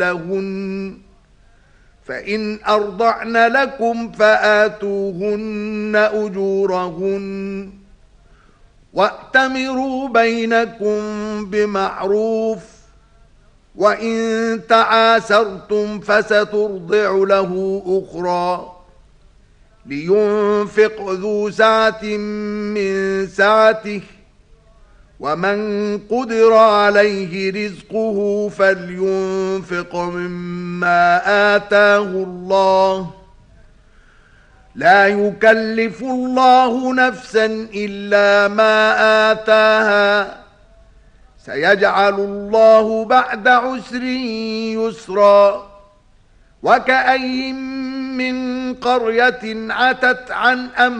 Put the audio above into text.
أُمَّهَاتِهِنَّ فإن أرضعن لكم فآتوهن أجورهن وأتمروا بينكم بمعروف وإن تعاسرتم فسترضع له أخرى لينفق ذو سعة من سعته ومن قدر عليه رزقه فلينفق مما آتاه الله لا يكلف الله نفسا إلا ما آتاها سيجعل الله بعد عسر يسرا وكأين من قرية عتت عن أمر